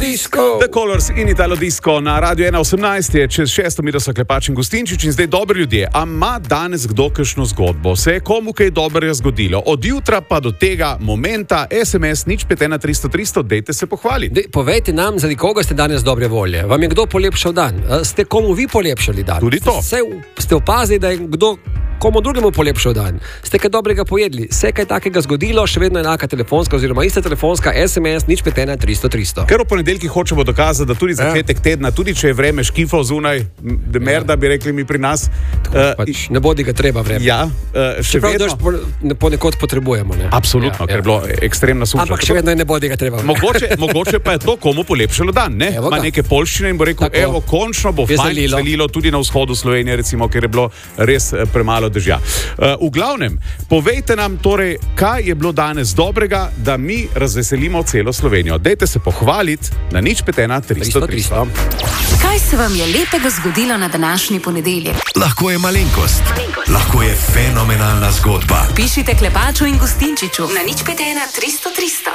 Disco. The Colors in Italo Disco na Radio 1.18 je čez 6 Miroslav Klepač in Gustinčič in zdaj dobri ljudje. A ima danes kdo kakšno zgodbo? Se je komu kaj dobrega zgodilo? Od jutra pa do tega momenta SMS 051300, dejte se pohvaliti. Povejte nam, zaradi koga ste danes dobre volje. Vam je kdo polepšal dan? Ste komu vi polepšali dan? Tudi to. Ste opazili, da je kdo komu drugemu polepšal dan? Ste kaj dobrega pojedli? Se je kaj takega zgodilo? Še vedno enaka telefonska oziroma ista telefonska SMS 051300. Ker v ponedeljki hočemo dokazati, da tudi začetek tedna, tudi če je vreme škifo zunaj, merda bi rekli mi pri nas. Ne bodi ga treba vreme. Ja, še vedno. Ponekod potrebujemo. Ne? Absolutno, ker je bilo ekstremna suša. Ampak še vedno ne bodi ga treba vreme. Mogoče pa je to komu polepšalo dan. Ima neke poljščine in bo rekel, evo, končno bo fajn zalilo tudi na vzhodu Slovenije, recimo, ker je bilo res premalo dežja. V glavnem, povejte nam torej, kaj je bilo danes dobrega, da mi razveselimo celo Slovenijo. Dejte se pohvaliti na 051300. Kaj se vam je lepega zgodilo na današnji ponedeljek? Lahko je malenkost. Lahko je fenomenalna zgodba. Pišite Klepaču in Gustinčiču na 051300.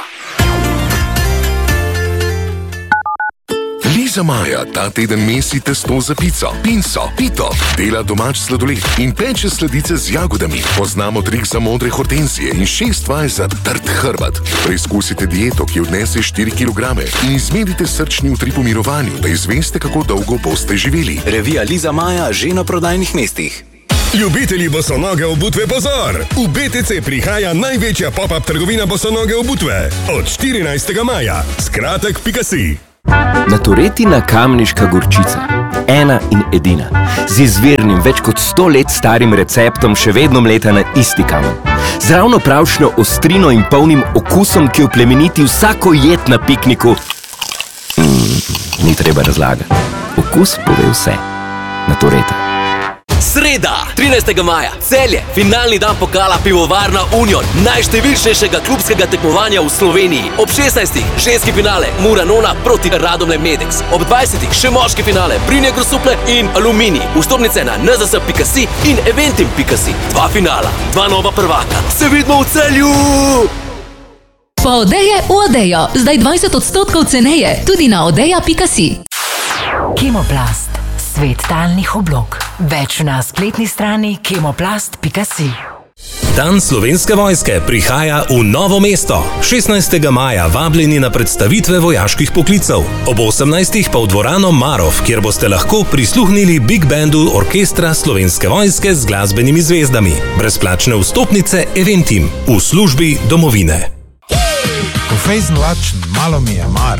Liza Maja ta teden mesi testo za pico, pinso, pito, dela domač sladoled in peče sladice z jagodami. Poznamo trik za modre hortenzije in 6 vaj za trd hrbet. Preizkusite dieto, ki odnese 4 kg in izmerite srčni utrip v mirovanju, da izveste, kako dolgo boste živeli. Revija Liza Maja že na prodajnih mestih. Ljubitelji bosonoge obutve pozor! V BTC prihaja največja pop-up trgovina bosonoge obutve. Od 14. maja. Skratek.si. Naturetina kamniška gorčica. Ena in edina. Z izvirnim, več kot 100 let starim receptom še vedno mleta na isti kamen. Z ravno pravšnjo ostrino in polnim okusom, ki oplemeniti vsako jed na pikniku. Ni treba razlagati. Okus pove vse. Natureta. Sreda, 13. maja, Celje, finalni dan pokala Pivovarna Union, najštevilčnejšega klubskega tekmovanja v Sloveniji. Ob 16. ženski finale Muranona proti Radomlje Medex. Ob 20. še moški finale Brinje Grosuple in Aluminij. Vstopnice na nzs.si in eventim.si. 2 finala, 2 nova prvaka. Se vidimo v Celju! Pa Odeje v Odejo, zdaj 20% ceneje, tudi na odeja.si. Kemoplast. Svet talnih oblog. Več na spletni strani kemoplast.si. Dan Slovenske vojske prihaja v Novo mesto. 16. maja vabljeni na predstavitve vojaških poklicev. Ob 18. pa v dvorano Marov, kjer boste lahko prisluhnili Big Bandu orkestra Slovenske vojske z glasbenimi zvezdami. Brezplačne vstopnice Eventim v službi domovine. Ko fejzen lačen, malo mi je mar.